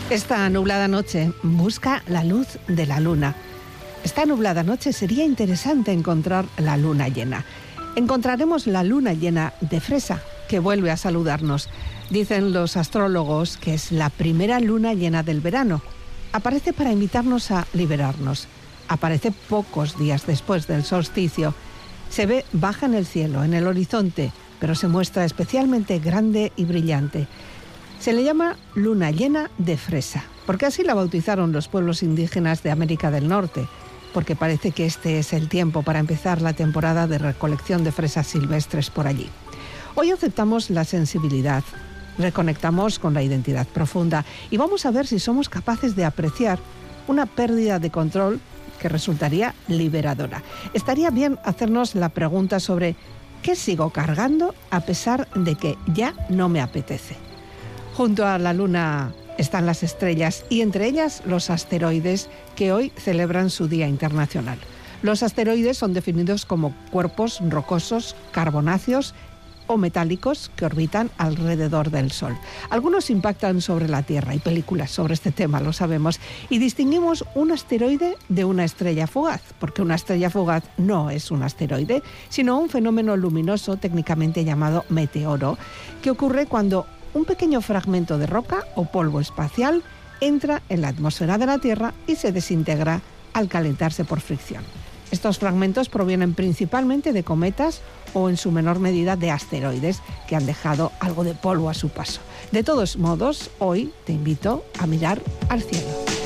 Esta nublada noche busca la luz de la luna. Esta nublada noche sería interesante encontrar la luna llena. Encontraremos la luna llena de fresa, que vuelve a saludarnos. Dicen los astrólogos que es la primera luna llena del verano. Aparece para invitarnos a liberarnos. Aparece pocos días después del solsticio. Se ve baja en el cielo, en el horizonte, pero se muestra especialmente grande y brillante. Se le llama luna llena de fresa, porque así la bautizaron los pueblos indígenas de América del Norte, porque parece que este es el tiempo para empezar la temporada de recolección de fresas silvestres por allí. Hoy aceptamos la sensibilidad, reconectamos con la identidad profunda y vamos a ver si somos capaces de apreciar una pérdida de control que resultaría liberadora. Estaría bien hacernos la pregunta sobre ¿qué sigo cargando a pesar de que ya no me apetece? Junto a la luna están las estrellas y entre ellas los asteroides que hoy celebran su Día Internacional. Los asteroides son definidos como cuerpos rocosos, carbonáceos o metálicos que orbitan alrededor del Sol. Algunos impactan sobre la Tierra, hay películas sobre este tema, lo sabemos, y distinguimos un asteroide de una estrella fugaz, porque una estrella fugaz no es un asteroide, sino un fenómeno luminoso técnicamente llamado meteoro, que ocurre cuando un pequeño fragmento de roca o polvo espacial entra en la atmósfera de la Tierra y se desintegra al calentarse por fricción. Estos fragmentos provienen principalmente de cometas o en su menor medida de asteroides que han dejado algo de polvo a su paso. De todos modos, hoy te invito a mirar al cielo.